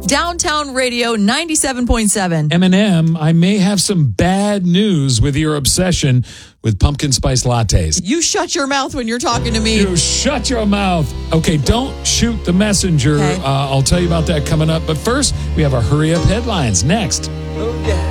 Downtown Radio 97.7. Eminem, I may have some bad news with your obsession with pumpkin spice lattes. You shut your mouth when you're talking to me. You shut your mouth. Okay, don't shoot the messenger. Okay. I'll tell you about that coming up. But first, we have our Hurry Up headlines next.